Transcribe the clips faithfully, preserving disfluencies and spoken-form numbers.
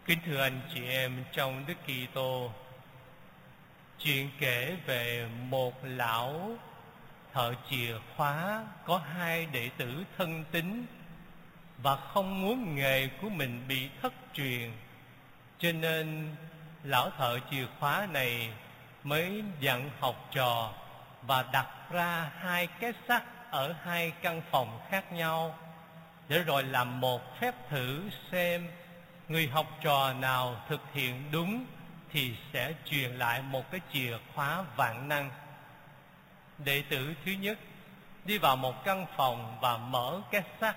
Kính thưa anh chị em trong Đức Kitô, chuyện kể về một lão thợ chìa khóa có hai đệ tử thân tín và không muốn nghề của mình bị thất truyền, cho nên lão thợ chìa khóa này mới dặn học trò và đặt ra hai cái sắt ở hai căn phòng khác nhau, để rồi làm một phép thử xem người học trò nào thực hiện đúng thì sẽ truyền lại một cái chìa khóa vạn năng. Đệ tử thứ nhất đi vào một căn phòng và mở cái sắt,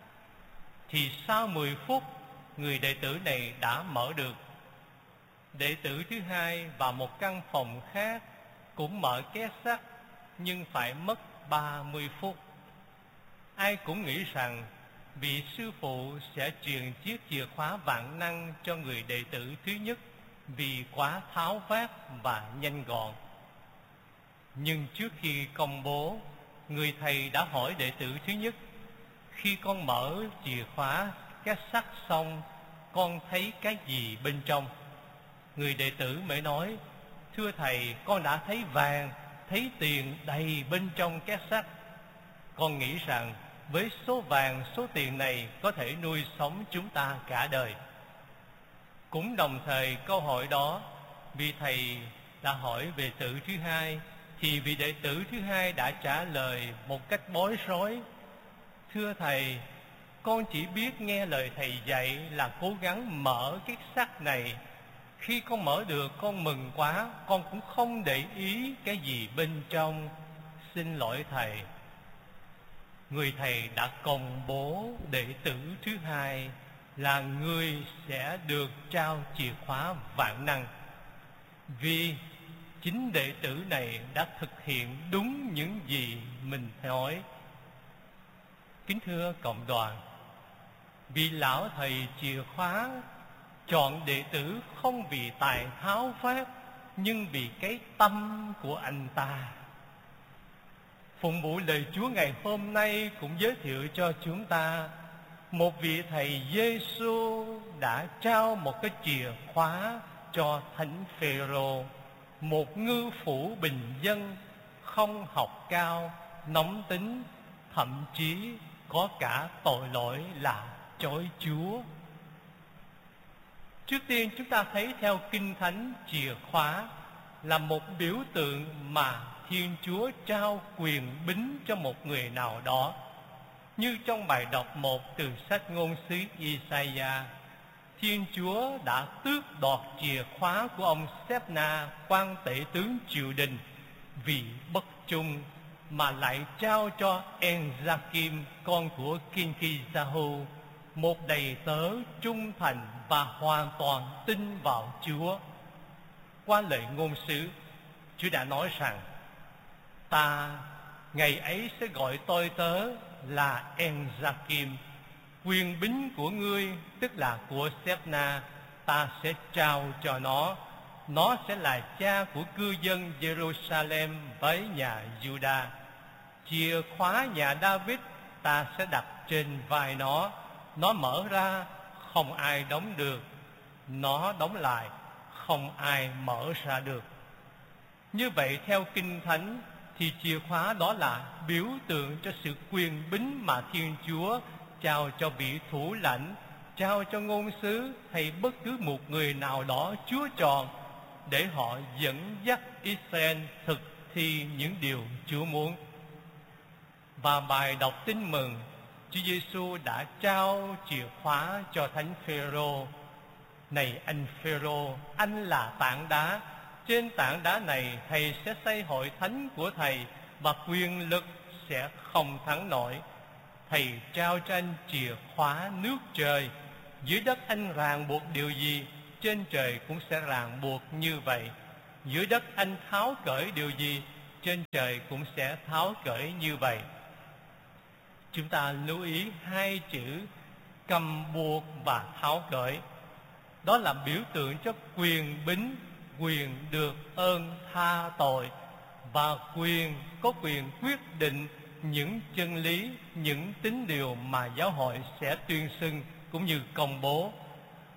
thì sau mười phút người đệ tử này đã mở được. Đệ tử thứ hai vào một căn phòng khác cũng mở cái sắt, nhưng phải mất ba mươi phút. Ai cũng nghĩ rằng vị sư phụ sẽ truyền chiếc chìa khóa vạn năng cho người đệ tử thứ nhất vì quá tháo vát và nhanh gọn. Nhưng trước khi công bố, người thầy đã hỏi đệ tử thứ nhất: khi con mở chìa khóa cái sắt xong, con thấy cái gì bên trong? Người đệ tử mới nói: thưa thầy, con đã thấy vàng, thấy tiền đầy bên trong cái sắt. Con nghĩ rằng với số vàng, số tiền này có thể nuôi sống chúng ta cả đời. Cũng đồng thời câu hỏi đó, vị thầy đã hỏi về tử thứ hai, thì vị đệ tử thứ hai đã trả lời một cách bối rối: thưa thầy, con chỉ biết nghe lời thầy dạy là cố gắng mở cái sắt này. Khi con mở được, con mừng quá, con cũng không để ý cái gì bên trong. Xin lỗi thầy. Người thầy đã công bố đệ tử thứ hai là người sẽ được trao chìa khóa vạn năng, vì chính đệ tử này đã thực hiện đúng những gì mình nói. Kính thưa cộng đoàn, vị lão thầy chìa khóa chọn đệ tử không vì tài tháo vát, nhưng vì cái tâm của anh ta. Phụng vụ lời Chúa ngày hôm nay cũng giới thiệu cho chúng ta một vị thầy Giêsu đã trao một cái chìa khóa cho Thánh Phêrô, một ngư phủ bình dân, không học cao, nóng tính, thậm chí có cả tội lỗi là chối Chúa. Trước tiên chúng ta thấy theo Kinh Thánh, chìa khóa là một biểu tượng mà Thiên Chúa trao quyền bính cho một người nào đó. Như trong bài đọc một từ sách ngôn sứ Isaiah, Thiên Chúa đã tước đoạt chìa khóa của ông Sếp-na, quan tể tướng triều đình, vì bất trung, mà lại trao cho En-gia-kim, con của Kinh-ki-gia-hu, một đầy tớ trung thành và hoàn toàn tin vào Chúa. Qua lời ngôn sứ, Chúa đã nói rằng: ta ngày ấy sẽ gọi tôi tớ là En-gia-kim. Quyền bính của ngươi, tức là của Sếp-na, ta sẽ trao cho nó. Nó sẽ là cha của cư dân Jerusalem với nhà Juda. Chìa khóa nhà David ta sẽ đặt trên vai nó. Nó mở ra, không ai đóng được. Nó đóng lại, không ai mở ra được. Như vậy theo Kinh Thánh thì chìa khóa đó là biểu tượng cho sự quyền bính mà Thiên Chúa trao cho vị thủ lãnh, trao cho ngôn sứ hay bất cứ một người nào đó Chúa chọn, để họ dẫn dắt Israel thực thi những điều Chúa muốn. Và bài đọc Tin Mừng, Chúa Giêsu đã trao chìa khóa cho Thánh Phêrô: này anh Phêrô, anh là tảng đá. Trên tảng đá này thầy sẽ xây hội thánh của thầy, và quyền lực sẽ không thắng nổi. Thầy trao cho anh chìa khóa nước trời. Dưới đất anh ràng buộc điều gì, trên trời cũng sẽ ràng buộc như vậy. Dưới đất anh tháo cởi điều gì, trên trời cũng sẽ tháo cởi như vậy. Chúng ta lưu ý hai chữ cầm buộc và tháo cởi. Đó là biểu tượng cho quyền bính, quyền được ơn tha tội, và quyền có quyền quyết định những chân lý, những tín điều mà giáo hội sẽ tuyên xưng cũng như công bố.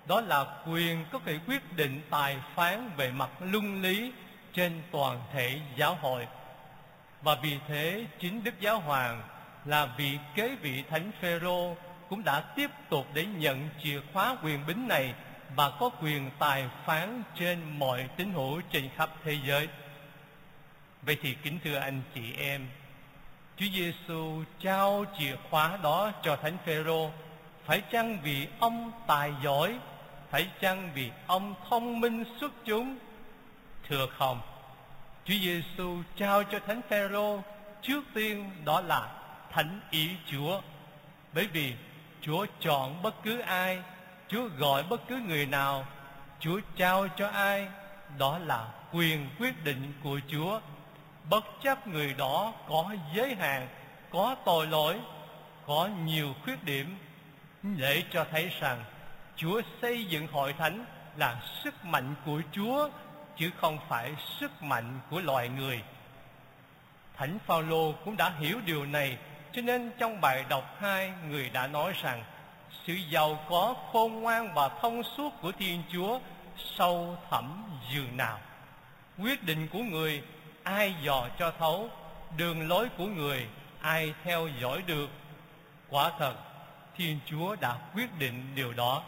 đó là quyền có thể quyết định tài phán về mặt luân lý trên toàn thể giáo hội. Và vì thế chính Đức Giáo Hoàng là vị kế vị Thánh Phêrô cũng đã tiếp tục để nhận chìa khóa quyền bính này và có quyền tài phán trên mọi tín hữu trên khắp thế giới. Vậy thì kính thưa anh chị em, Chúa Giêsu trao chìa khóa đó cho Thánh Phêrô, phải chăng vì ông tài giỏi, phải chăng vì ông thông minh xuất chúng? Thưa không, Chúa Giêsu trao cho Thánh Phêrô trước tiên đó là thánh ý Chúa. Bởi vì Chúa chọn bất cứ ai, Chúa gọi bất cứ người nào, Chúa trao cho ai, đó là quyền quyết định của Chúa, bất chấp người đó có giới hạn, có tội lỗi, có nhiều khuyết điểm, để cho thấy rằng Chúa xây dựng hội thánh là sức mạnh của Chúa, chứ không phải sức mạnh của loài người. Thánh Phaolô cũng đã hiểu điều này, cho nên trong bài đọc hai, người đã nói rằng sự giàu có, khôn ngoan và thông suốt của Thiên Chúa sâu thẳm dường nào. Quyết định của người ai dò cho thấu, đường lối của người ai theo dõi được. Quả thật, Thiên Chúa đã quyết định điều đó.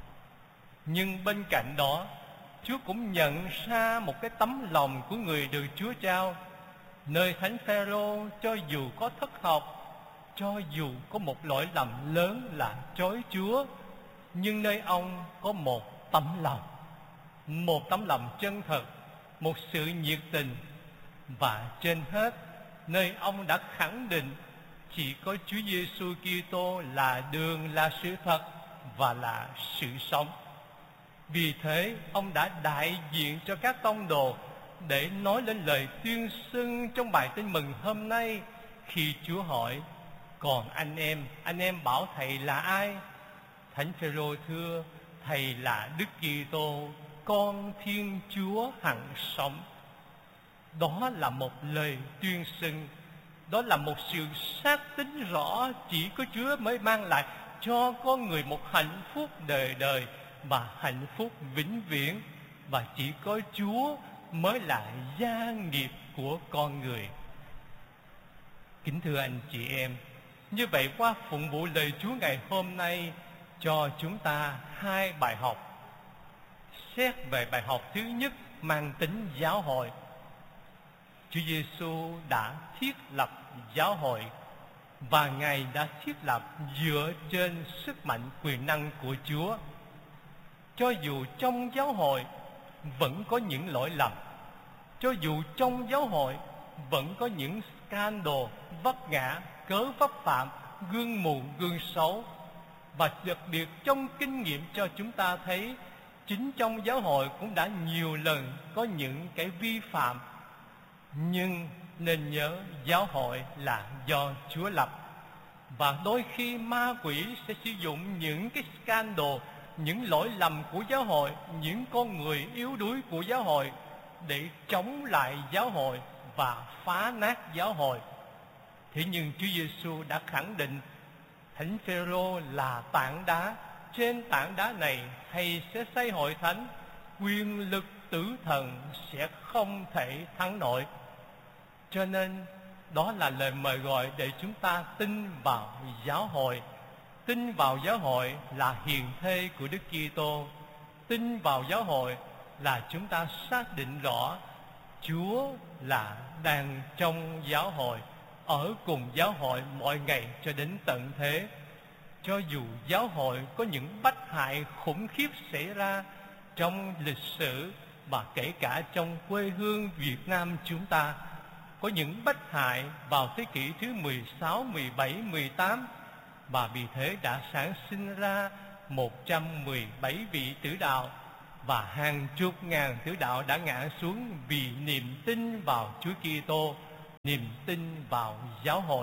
Nhưng bên cạnh đó, Chúa cũng nhận ra một cái tấm lòng của người được Chúa trao. Nơi Thánh Phêrô, cho dù có thất học, cho dù có một lỗi lầm lớn là chối Chúa, nhưng nơi ông có một tấm lòng, một tấm lòng chân thật, một sự nhiệt tình. Và trên hết, nơi ông đã khẳng định chỉ có Chúa Giêsu Kitô là đường, là sự thật và là sự sống. Vì thế, ông đã đại diện cho các tông đồ để nói lên lời tuyên xưng trong bài tin mừng hôm nay. Khi Chúa hỏi, còn anh em, anh em bảo thầy là ai? Thánh Phêrô thưa, thầy là Đức Kitô, con Thiên Chúa hằng sống. Đó là một lời tuyên xưng, đó là một sự xác tín rõ chỉ có Chúa mới mang lại cho con người một hạnh phúc đời đời và hạnh phúc vĩnh viễn, và chỉ có Chúa mới là gia nghiệp của con người. Kính thưa anh chị em, như vậy qua phụng vụ lời Chúa ngày hôm nay cho chúng ta hai bài học. Xét về bài học thứ nhất mang tính giáo hội. Chúa Giêsu đã thiết lập giáo hội, và Ngài đã thiết lập dựa trên sức mạnh quyền năng của Chúa. Cho dù trong giáo hội vẫn có những lỗi lầm, cho dù trong giáo hội vẫn có những scandal, vấp ngã, cớ vấp phạm, gương mù, gương xấu, và đặc biệt trong kinh nghiệm cho chúng ta thấy chính trong giáo hội cũng đã nhiều lần có những cái vi phạm. Nhưng nên nhớ, giáo hội là do Chúa lập, và đôi khi ma quỷ sẽ sử dụng những cái scandal, những lỗi lầm của giáo hội, những con người yếu đuối của giáo hội để chống lại giáo hội và phá nát giáo hội. Thế nhưng Chúa Giêsu đã khẳng định Thánh Phêrô là tảng đá, trên tảng đá này thầy sẽ xây hội thánh, quyền lực tử thần sẽ không thể thắng nổi. Cho nên đó là lời mời gọi để chúng ta tin vào giáo hội. Tin vào giáo hội là hiền thê của Đức Kitô. Tin vào giáo hội là chúng ta xác định rõ Chúa là đang trong giáo hội, ở cùng giáo hội mọi ngày cho đến tận thế. Cho dù giáo hội có những bách hại khủng khiếp xảy ra trong lịch sử, và kể cả trong quê hương Việt Nam chúng ta, có những bách hại vào thế kỷ thứ mười sáu, mười bảy, mười tám, và vì thế đã sản sinh ra một trăm mười bảy vị tử đạo, và hàng chục ngàn tử đạo đã ngã xuống vì niềm tin vào Chúa Kitô, niềm tin vào giáo hội.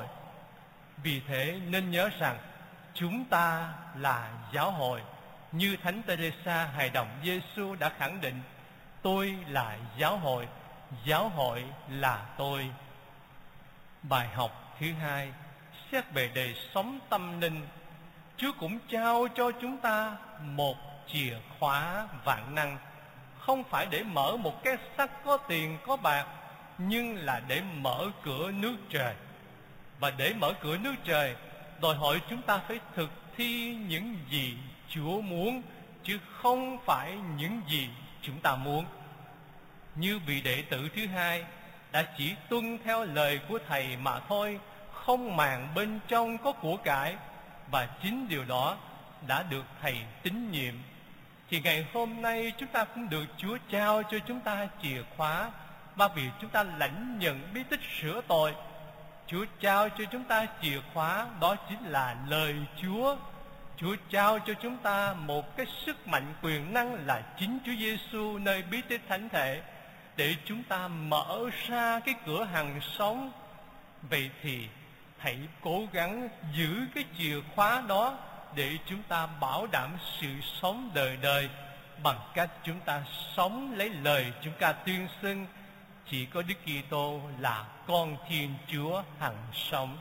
Vì thế nên nhớ rằng chúng ta là giáo hội, như Thánh Teresa hài đồng Giêsu đã khẳng định: tôi là giáo hội, giáo hội là tôi. Bài học thứ hai xét về đời sống tâm linh. Chúa cũng trao cho chúng ta một chìa khóa vạn năng, không phải để mở một cái sắt có tiền có bạc, nhưng là để mở cửa nước trời. Và để mở cửa nước trời, đòi hỏi chúng ta phải thực thi những gì Chúa muốn, chứ không phải những gì chúng ta muốn. Như vị đệ tử thứ hai đã chỉ tuân theo lời của Thầy mà thôi, không màng bên trong có của cải, và chính điều đó đã được Thầy tín nhiệm. Thì ngày hôm nay chúng ta cũng được Chúa trao cho chúng ta chìa khóa, và vì chúng ta lãnh nhận bí tích sửa tội, Chúa trao cho chúng ta chìa khóa, đó chính là lời Chúa. Chúa trao cho chúng ta một cái sức mạnh quyền năng là chính Chúa Giêsu nơi bí tích thánh thể, để chúng ta mở ra cái cửa hàng sống. Vậy thì hãy cố gắng giữ cái chìa khóa đó để chúng ta bảo đảm sự sống đời đời, bằng cách chúng ta sống lấy lời chúng ta tuyên xưng chỉ có Đức Kitô là con Thiên Chúa hằng sống.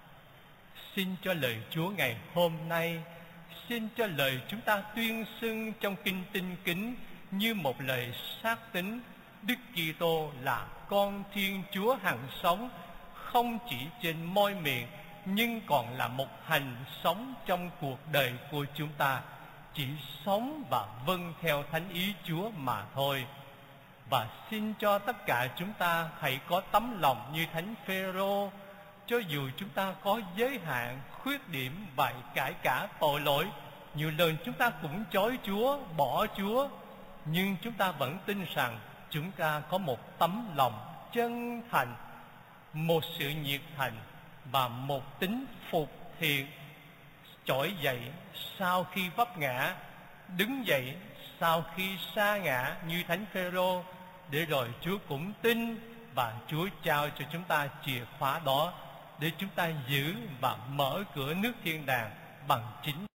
Xin cho lời Chúa ngày hôm nay, xin cho lời chúng ta tuyên xưng trong kinh Tinh Kính như một lời xác tín Đức Kitô là con Thiên Chúa hằng sống, không chỉ trên môi miệng nhưng còn là một hành sống trong cuộc đời của chúng ta, chỉ sống và vâng theo thánh ý Chúa mà thôi. Và xin cho tất cả chúng ta hãy có tấm lòng như Thánh Phêrô, cho dù chúng ta có giới hạn, khuyết điểm và cải cả tội lỗi, nhiều lần chúng ta cũng chối Chúa, bỏ Chúa, nhưng chúng ta vẫn tin rằng chúng ta có một tấm lòng chân thành, một sự nhiệt thành và một tính phục thiện, trỗi dậy sau khi vấp ngã, đứng dậy sau khi sa ngã như Thánh Phêrô, để rồi Chúa cũng tin và Chúa trao cho chúng ta chìa khóa đó để chúng ta giữ và mở cửa nước thiên đàng bằng chính